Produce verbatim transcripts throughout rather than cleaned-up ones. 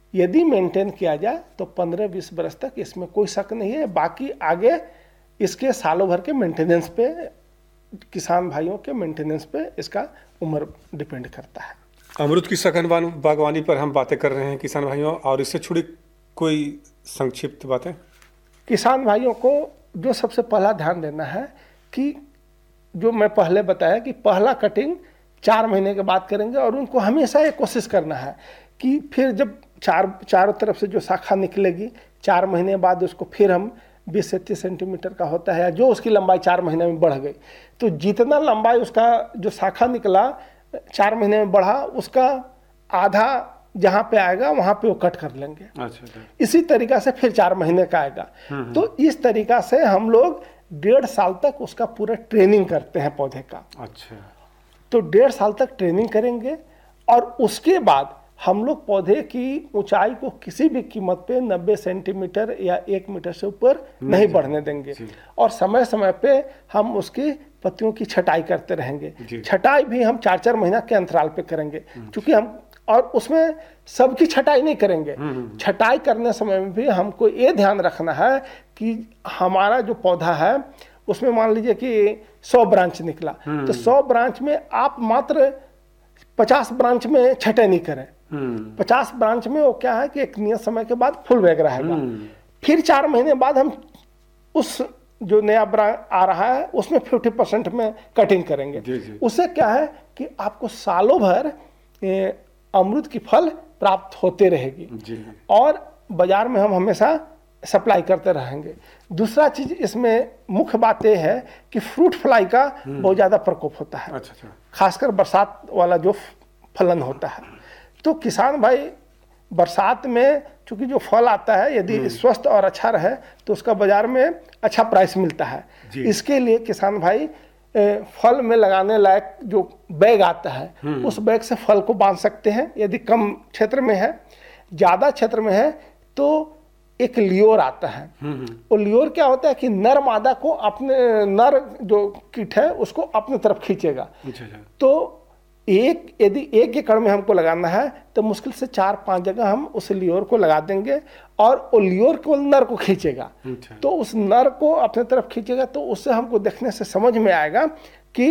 यदि मेंटेन किया जाए तो पंद्रह बीस बरस तक इसमें कोई शक नहीं है। बाकी आगे इसके सालों भर के मेंटेनेंस पे, किसान भाइयों के मेंटेनेंस पे इसका उम्र डिपेंड करता है। अमरूद की सघन बागवानी पर हम बातें कर रहे हैं किसान भाइयों, और इससे जुड़ी कोई संक्षिप्त बातें। किसान भाइयों को जो सबसे पहला ध्यान देना है कि जो मैं पहले बताया कि पहला कटिंग चार महीने के बाद करेंगे, और उनको हमेशा ये कोशिश करना है कि फिर जब चार चारों तरफ से जो शाखा निकलेगी चार महीने बाद उसको फिर हम बीस से तीस सेंटीमीटर का होता है, जो उसकी लंबाई चार महीने में बढ़ गई, तो जितना लंबाई उसका जो शाखा निकला चार महीने में बढ़ा, उसका आधा जहाँ पे आएगा वहाँ पे वो कट कर लेंगे। अच्छा, अच्छा। इसी तरीका से फिर चार महीने का आएगा। तो इस तरीका से हम लोग डेढ़ साल तक उसका पूरा ट्रेनिंग करते हैं पौधे का। अच्छा। तो डेढ़ साल तक ट्रेनिंग करेंगे, और उसके बाद हम लोग पौधे की ऊंचाई को किसी भी कीमत पे नब्बे सेंटीमीटर या एक मीटर से ऊपर नहीं बढ़ने देंगे, और समय समय पे हम उसकी पत्तियों की छटाई करते रहेंगे। छटाई भी हम चार चार महीना के अंतराल पे करेंगे, क्योंकि हम और उसमें सबकी छटाई नहीं करेंगे। छटाई करने समय में भी हमको ये ध्यान रखना है कि हमारा जो पौधा है उसमें मान लीजिए कि सौ ब्रांच निकला, तो सौ ब्रांच में आप मात्र पचास ब्रांच में छटाई नहीं करें। पचास ब्रांच में वो क्या है कि एक नियत समय के बाद फुल बैग रहेगा। फिर चार महीने बाद हम उस जो नया ब्रांच आ रहा है उसमें फिफ्टी परसेंट में कटिंग करेंगे। उससे क्या है कि आपको सालों भर अमरूद की फल प्राप्त होते रहेगी, और बाजार में हम हमेशा सप्लाई करते रहेंगे। दूसरा चीज इसमें मुख्य बात यह है कि फ्रूट फ्लाई का बहुत ज़्यादा प्रकोप होता है। अच्छा, अच्छा। खासकर बरसात वाला जो फलन होता है, तो किसान भाई बरसात में चूंकि जो फल आता है यदि स्वस्थ और अच्छा रहे तो उसका बाजार में अच्छा प्राइस मिलता है। इसके लिए किसान भाई फल में लगाने लायक जो बैग आता है उस बैग से फल को बांध सकते हैं। यदि कम क्षेत्र में है, ज़्यादा क्षेत्र में है तो एक लियोर आता है। वो लियोर क्या होता है कि नर मादा को अपने, नर जो कीट है उसको अपने तरफ खींचेगा। तो एक यदि एक एकड़ में हमको लगाना है तो मुश्किल से चार पांच जगह हम उस लियोर को लगा देंगे, और वो लियोर को नर को खींचेगा। तो उस नर को अपने तरफ खींचेगा, तो उससे हमको देखने से समझ में आएगा कि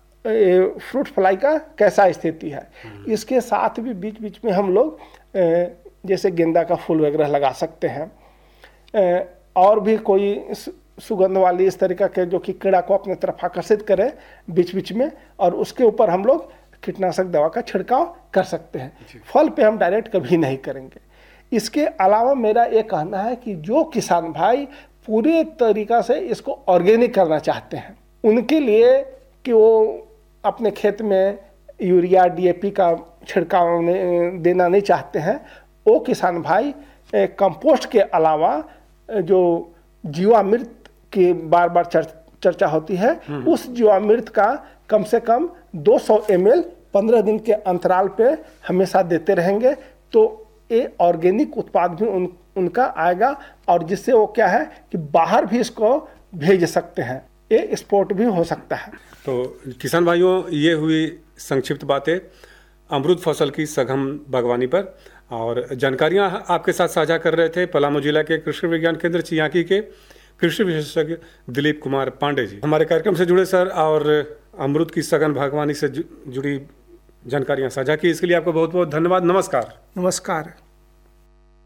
फ्रूट फ्लाई का कैसा स्थिति है। इसके साथ भी बीच बीच में हम लोग जैसे गेंदा का फूल वगैरह लगा सकते हैं, और भी कोई सुगंध वाली इस तरीका के जो कि कीड़ा को अपने तरफ आकर्षित करे बीच बीच में, और उसके ऊपर हम लोग कीटनाशक दवा का छिड़काव कर सकते हैं। फल पे हम डायरेक्ट कभी नहीं करेंगे। इसके अलावा मेरा ये कहना है कि जो किसान भाई पूरे तरीका से इसको ऑर्गेनिक करना चाहते हैं, उनके लिए कि वो अपने खेत में यूरिया डी ए पी का छिड़काव देना नहीं चाहते हैं, वो किसान भाई कंपोस्ट के अलावा जो जीवामृत की बार बार चर्चा होती है, उस जीवामृत का कम से कम दो सौ एम एल पंद्रह दिन के अंतराल पे हमेशा देते रहेंगे, तो ये ऑर्गेनिक उत्पाद भी उन उनका आएगा, और जिससे वो क्या है कि बाहर भी इसको भेज सकते हैं, ये एक्सपोर्ट भी हो सकता है। तो किसान भाइयों, ये हुई संक्षिप्त बातें अमरूद फसल की सघन बागवानी पर, और जानकारियां आपके साथ साझा कर रहे थे पलामू जिला के कृषि विज्ञान केंद्र चियाकी के कृषि विशेषज्ञ दिलीप कुमार पांडे जी हमारे कार्यक्रम से जुड़े सर, और अमरूद की सघन बागवानी से जुड़ी जानकारियां साझा की, इसके लिए आपको बहुत बहुत धन्यवाद। नमस्कार। नमस्कार।